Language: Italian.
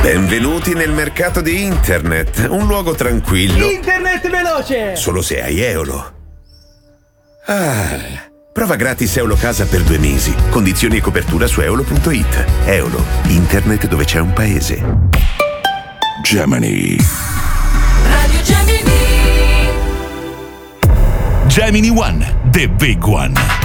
Benvenuti nel mercato di internet, un luogo tranquillo. Internet veloce! Solo se hai Eolo. Prova gratis Eolo Casa per 2 mesi. Condizioni e copertura su eolo.it. Eolo, internet dove c'è un paese. Gemini. Radio Gemini. Gemini One, the big one.